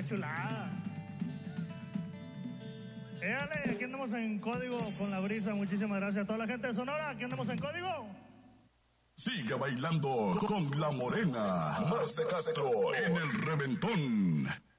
qué chulada. Éale, aquí andamos en código con la brisa. Muchísimas gracias a toda la gente de Sonora. Aquí andamos en código. Siga bailando con La Morena. Marce Castro en el Reventón.